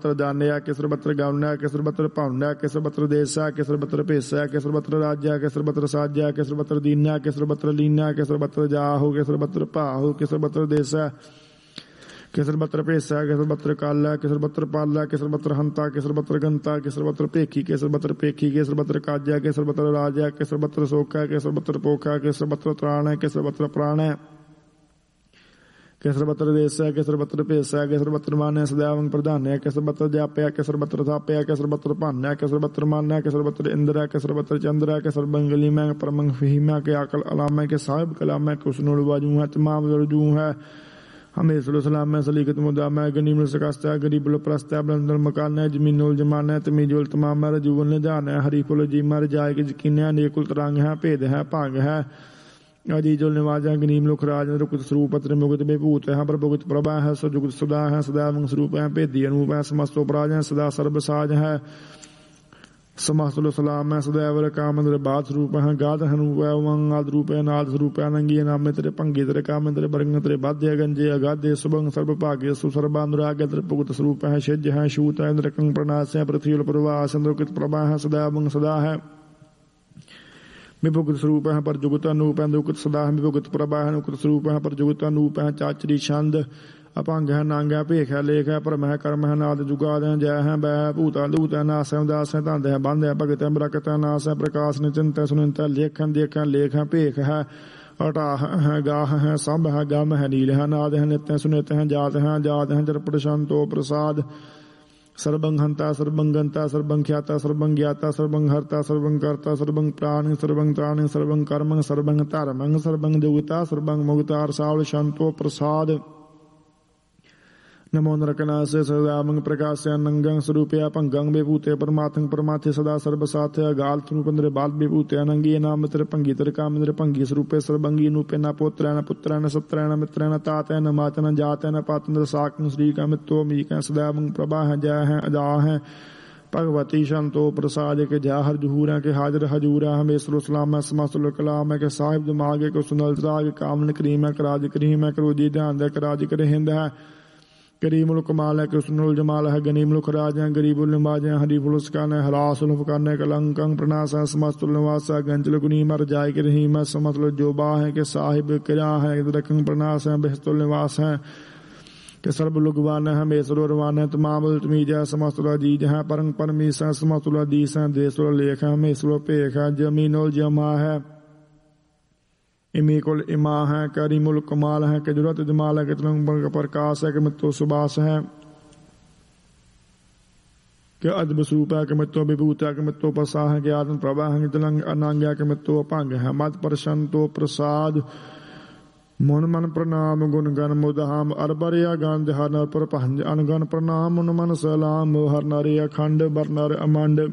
दान्या केसरबत्र गावन्या केसरबत्र पावन्या केसरबत्र देशा केसरबत्र पेशा केसरबत्र राज्या केसरबत्र साज्या केसरबत्र दीन्या केसरबत्र लीन्या केसरबत्र जाहु केसरबत्र पाहु केसरबत्र देशा केसरबत्र पेशा केसरबत्र काला केसरबत्र पाला केसरबत्र हंता केसरबत्र गंता केसरबत्र पेखी केसरबत्र काज्या केसरबत्र राजा केसरबत्र सोका केसरबत्र पोखा केसरबत्र त्राण केसरबत्र प्राण केसरबत्र देशा केसरबत्र पेशा केसरबत्र मान्य सदैवं प्रधान्य केसरबत्र जाप्या केसरबत्र थाप्या केसरबत्र पान्या केसरबत्र मान्या केसरबत्र इंद्रा केसरबत्र चंद्रा केसरबंगली में परमंग फहीमा के आकल अलाम के साहिब कलाम में कुसनुल बाजू है तमाम दर्जू है हमेशा सलाम में सलीकत मुदा में गनीम सकास्ता गरीबुल प्रस्ता बुलंदर मकान है जमीनुल जमान है तमीजुल तमाम है रजूल निदान है हरीफुल जीमा रजाए के यकीन है नेकुल तरंग है भेद है भाग है अजीजुल निवाज है गनीम लुख राज रुकुत स्वरूप पत्र मुगत बेभूत है प्रभुगत प्रभा है सजुगत सदा है सदा मंग स्वरूप है भेदी अनूप है समस्तोपराज है सदा सर्वसाज है समस्तुल सलाम है सदैव कामंद्र बात स्वरूप है गाद हनूप है उमंग आद रूप है नाद स्वरूप है नंगी नाम तेरे पंगी तेरे काम तेरे बरंग तेरे बाध्य गंजे अगाध्य सुभंग सर्व भाग्य सुसर्बानुराग तेरे पुगत स्वरूप है शिज है शूत है इंद्रकंग प्रणास है पृथ्वी प्रवास इंद्रकृत प्रभा है सदा मंग सदा है विभुगत स्वरूप है पर जुगत अनूप है दुगत सदा है विभुगत प्रभा है अनुगत स्वरूप है पर जुगत अनूप है चाचरी छंद अपांग है नांग है भेख है लेख है परम है कर्म है नाद जुगाद है जय है वह भूता दूत है नास है उदास है धंध है बंद है भगत है बरकत है नास है प्रकाश निचिंत है सुनिंत है लेख है लेख है भेख है अटाह है गाह है सब है गम है नील है नाद है नित्य सुनित है जात है जरपट शांतो प्रसाद सर्वं हंता सर्वं गंता सर्वं ख्याता सर्वं ज्ञाता सर्वं हरता सर्वं कर्ता सर्वं प्राण सर्वं त्राण सर्वं कर्मं सर्वं धर्मं सर्वं जुगता सर्वं मुक्ता सावल शांतो प्रसाद नमो नरकनासे सदामंग प्रकाश्य नंगं स्वरूपया पंगं विभूते परमात्मं परमात्थे सदा सर्वसाथे अगाल स्वरूपेंद्र बाल विभूते अनंगी नाम तेरे पंगी तेरे कामेंद्र पंगी स्वरूपे सर्वंगी नूपे न पुत्र न पुत्र न सत्र न मित्र न तात न मात न जात न पातंद्र साकं श्री का मित्तो मीक सदामंग प्रभा है जय है अजा है भगवती शांतो प्रसाद के जाहर जहूरा के हाजर हजूरा हमें सलाम समस्तुल कलाम के साहिब दिमाग को सुनल राग कामन करीम है कराज करीम है करोजी ध्यान दे कराज कर हिंद है करीमुल कमाल है कृष्णुल जमाल है गनीमुल खराज है गरीबुल निवाज है हरीफुल उसकान है हरासुल फकान है कलंकं प्रणास है समस्तुल निवास है गंजल गुनीम रजाय के रहीम है समस्तुल जोबा है के साहिब किरा है रखंग प्रणास है बेहतुल निवास है के सर्व लुगवान है मेसुरवान है तमाम तमीज है समस्तुल अजीज है परंग परमीस है समस्तुल अदीस है देसुल लेख है मेसुल पेख है जमीनुल जमा है इमीकुल इमा है करीमुल कमाल है के जुरत जमाल है के तलंग प्रकाश है के मित्तो सुबास है के अद्भुत स्वरूप है के मित्तो विभूत है के मित्तो प्रसा है के आत्म प्रभा है के तलंग अनांग है के मित्तो अपांग है मद प्रशांतो प्रसाद मन मन प्रणाम गुण गण मुदहाम अरबरिया गान हर नर पर पंज अनगन प्रणाम मुन मन सलाम हर नारी अखंड बर नर अमंड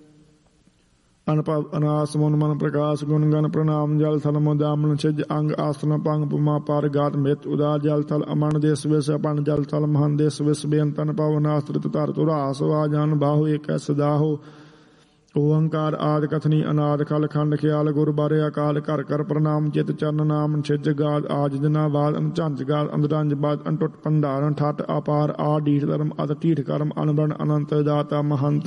अनपव अनास मन मन प्रकाश गुण गण प्रणाम जल थल मुदामन छिज अंग आसन पंग पुमा पार गात मृत उदार जल थल अमन देश विष अपन जल थल महान देश विष बेअंतन पवन आश्रित तार तुरास आजान बाहु एक सदाहो ओंकार आद कथनी अनाद खल खंड ख्याल गुर बारे अकाल कर कर प्रणाम चित चरण नाम छिज गाद आज जना बाद अनचंज गाद अंदरंज बाद अनटुट पंडारन ठट अपार आ ढीठ धर्म अत ढीठ कर्म अनबन अनंत दाता महंत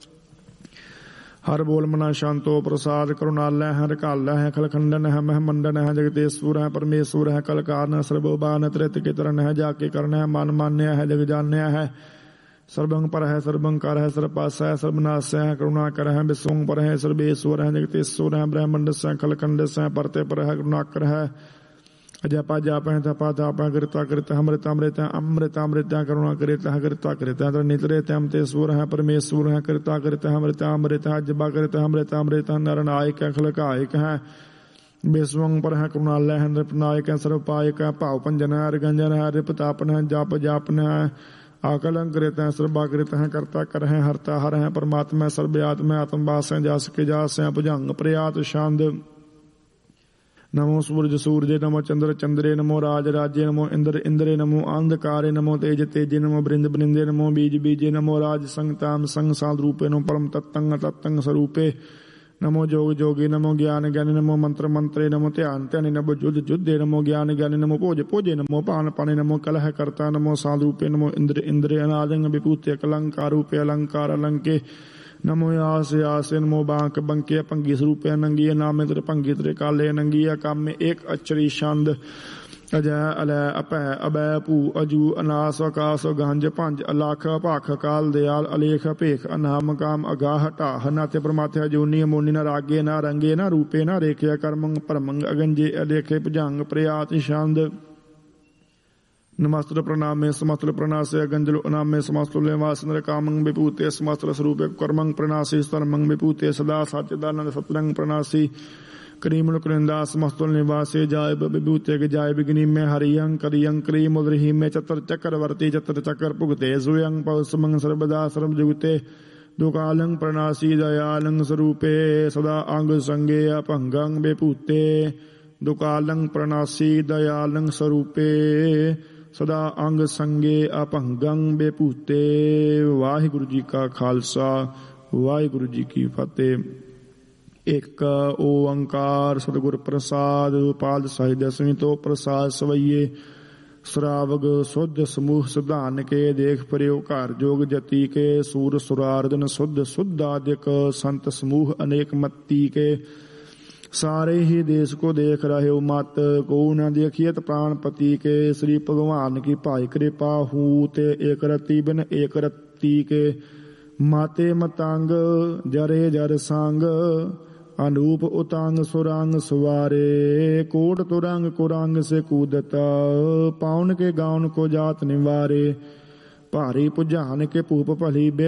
हर बोल मना शांतो प्रसाद करुणालय है रकाल है खलखंडन है महमंडन है जगतेश्वर है परमेश्वर है कलकार सर्वोबान त्रित के तरन है जाके करण है मान मान्य है जग जान्य है सर्वंग पर है सर्वंकार है सर्वपास है सर्वनाश है करुणाकर है विश्वंग पर है सर्वेश्वर है जगतेश्वर है ब्रह्मंड से खलखंड से परते पर है करुणाकर है अजपा जाप है तपा ताप कृता कृत अमृत अमृत अमृत अमृत करुणा कृता नितरेत अमतेश्वर है परमेश्वर है कृता कृत अमृत अमृत जपा कृत अमृत अमृत नरनायक है खलकायक है विश्वंग पर है करुणालय है नृपनायक है सर्वपायक है भाव भंजन है हरिगंजन है हरिप्रतापन है जाप जापन है आकलंकृत है सर्वाकृत है कर्ता कर है हरता हर है परमात्मा सर्वयात्मा आत्मवास है जास के जास है भुजंग प्रयात शांद नमो सूर्य सूर्य नमो चंद्र चंद्रे नमो राज राज्य नमो इंद्र इंद्रे नमो अंधकारे नमो तेज तेजे नमो बृंद बृंदे नमो बीज बीजे नमो राज संगताम संग साध रूपे नमो परम तत्तंग तत्तंग स्वरूपे नमो जोग जोगी नमो ज्ञान ज्ञानी नमो मंत्र मंत्रे नमो ध्यान ध्यानी नमो युद्ध युद्धे नमो ज्ञान ज्ञानी नमो भोज भोजे नमो पान पाने नमो कलह कर्ता नमो साधुपे नमो इंद्र इंद्रे अनादंग विभूते अलंकार रूपे अलंकार अलंके नमो यास यासे नमो बांक बंके भंगी स्वरूपे अनंगी नामे तेरे भंगी तेरे काले अनंगी कामे एक अक्षरी छंद अजय अलय अपै अबै भू अजू अनास आकाश गंज भंज अलख भाख काल दयाल अलेख भेख अनाम काम अगाह ढाह नाते परमात्या जोनी अमोनी न रागे न रंगे न रूपे न रेखे कर्मंग परमंग अगंजे अलेखे भुजंग प्रयात छंद नमस्त्र प्रणामे समस्त्र प्रणासे अगंजलो अनामे समस्तुल्य वासन कामंग विभूते समस्त्र स्वरूपे कर्मंग प्रणासी सर्मंग विभूते सदा सच्चिदानंद सतरंग प्रणासी करीम कुरिंदा समस्तुल निवासे जाय विभूते के जाय विघ्नि में हरियं करियं क्रीम उदरही में चतर चक्रवर्ती चतर चक्र भुगते सुयं पौसमंग सर्वदा सर्वजुगते दुकालं प्रणासी दयालं स्वरूपे सदा अंग संगे अपंगं विभूते दुकालं प्रणासी दयालं स्वरूपे सदा अंग संगे अपंगं बेपूते। वाहिगुरु जी का खालसा वाहिगुरु जी की फतेह। एक ओंकार सतगुर प्रसाद पाद साहिब दसवीं तो प्रसाद सवैये श्रावग शुद्ध समूह सिद्धान के देख प्रयोग घर जोग जति के सूर सुरार्दन शुद्ध शुद्धादिक संत समूह अनेक मत्ती के सारे ही देश को देख रहे हो मत को न देखियत प्राणपति के श्री भगवान की भाई कृपा हूते एक रति बिन एक रत्ती के माते मतंग जरे जर संग अनूप उतांग सुरंग सुवारे कोट तुरंग कुरंग से कूदता पाउन के गाउन को जात निवारे भारी पुजान के पूप भली